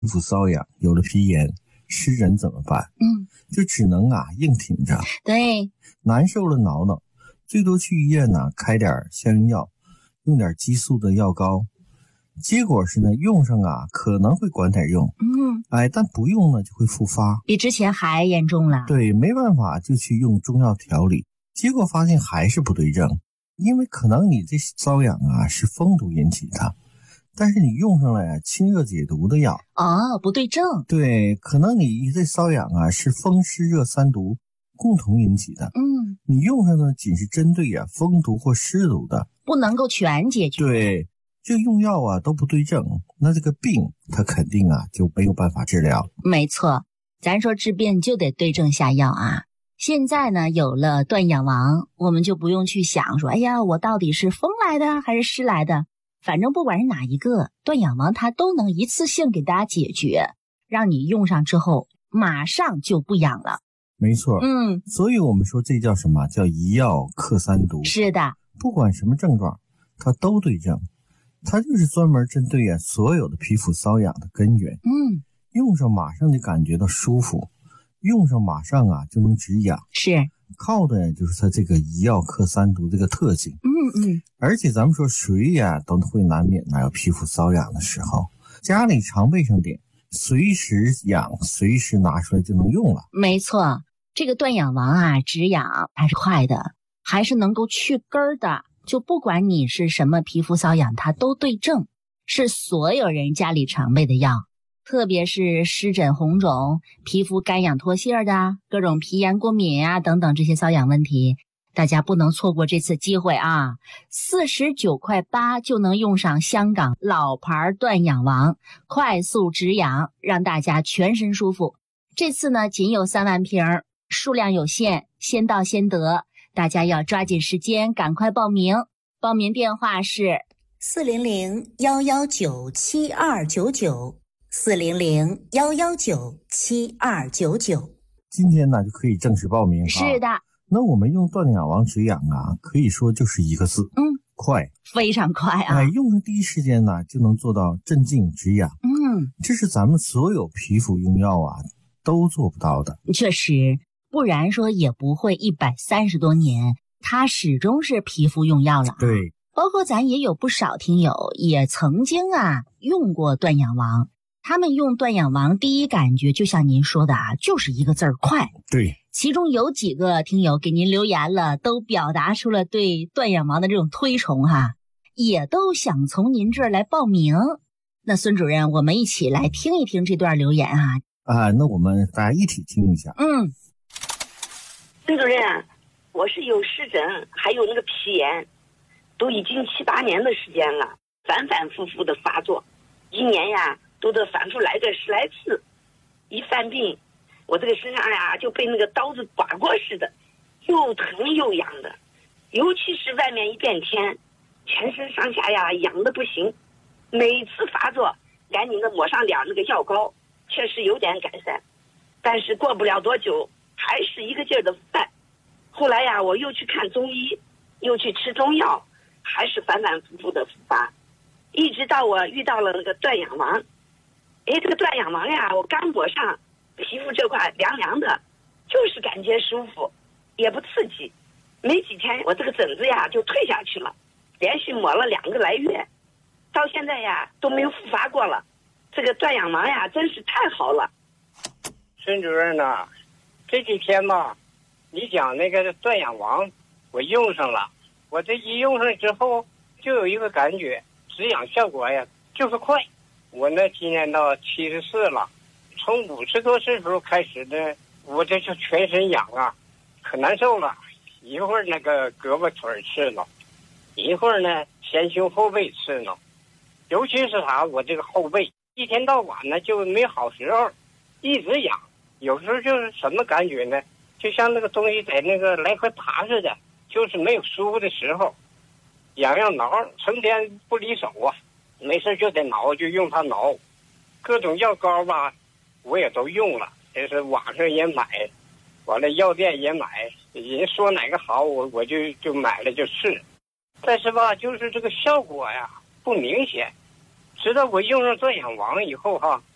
皮肤瘙痒，有了皮炎，湿疹怎么办？就只能硬挺着。 对， 难受了挠挠，最多去医院开点消炎药，用点激素的药膏。结果是呢，用上可能会管点用，但不用呢就会复发， 比之前还严重了。 对，没办法就去用中药调理，结果发现还是不对症，因为可能你这瘙痒是风毒引起的，但是你用上了清热解毒的药， 不对症。 对，可能你这瘙痒是风湿热三毒共同引起的，你用上呢仅是针对风毒或湿毒的， 不能够全解决。 对，这用药都不对症，那这个病它肯定就没有办法治疗。 没错，咱说治病就得对症下药现在呢有了断痒王，我们就不用去想说，哎呀，我到底是风来的还是湿来的，反正不管是哪一个，断痒王它都能一次性给大家解决，让你用上之后马上就不痒了。 没错，所以我们说这叫什么？叫一药克三毒。 是的， 不管什么症状，它都对症，它就是专门针对所有的皮肤瘙痒的根源。用上马上就感觉到舒服，用上马上就能止痒， 是靠的就是它这个一药克三毒这个特性。而且咱们说谁都会难免有皮肤瘙痒的时候，家里常备上点，随时痒随时拿出来就能用了。 没错，这个断痒王止痒还是快的，还是能够去根儿的，就不管你是什么皮肤瘙痒，它都对症，是所有人家里常备的药。特别是湿疹红肿、皮肤干痒脱屑的、各种皮炎过敏等等这些瘙痒问题，大家不能错过这次机会49.8块就能用上香港老牌断痒王，快速止痒，让大家全身舒服。这次呢仅有3万瓶，数量有限，先到先得，大家要抓紧时间赶快报名。报名电话是400-119-7299 400-119-7299。 今天呢就可以正式报名。 是的， 那我们用断痒王止痒可以说就是一个字，快， 非常快用上第一时间就能做到镇静止痒。这是咱们所有皮肤用药都做不到的。 确实，不然说也不会130多年，它始终是皮肤用药了。 对， 包括咱也有不少听友也曾经用过断痒王，他们用断痒王第一感觉就像您说的就是一个字儿快。 对， 其中有几个听友给您留言了，都表达出了对断痒王的这种推崇也都想从您这儿来报名。那孙主任，我们一起来听一听这段留言那我们大家一起听一下。 孙主任我是有湿疹还有那个皮炎，都已经7、8年的时间了，反反复复的发作，一年都得反复来个10来次。一犯病，我这个身上就被那个刀子刮过似的，又疼又痒的，尤其是外面一变天，全身上下痒的不行。每次发作赶紧的抹上点那个药膏，确实有点改善，但是过不了多久还是一个劲儿的犯。后来我又去看中医，又去吃中药，还是反反复复的复发，一直到我遇到了那个断痒王。这个断痒王我刚抹上，皮肤这块凉凉的，就是感觉舒服，也不刺激。没几天我这个疹子就退下去了，连续抹了2个来月，到现在都没有复发过了。这个断痒王真是太好了。 孙主任这几天你讲那个断痒王我用上了，我这一用上之后就有一个感觉，止痒效果就是快。我呢今年到74了，从50多岁时候开始呢，我这就全身痒可难受了，一会儿那个胳膊腿刺挠，一会儿呢前胸后背刺挠，尤其是我这个后背一天到晚呢就没好时候，一直痒。有时候就是什么感觉呢，就像那个东西在那个来回爬似的，就是没有舒服的时候，痒挠，成天不离手没事就得挠，就用它挠。各种药膏我也都用了，也是网上也买，完了药店也买，人说哪个好我就买了就试。但是就是这个效果不明显。直到我用上断痒王以后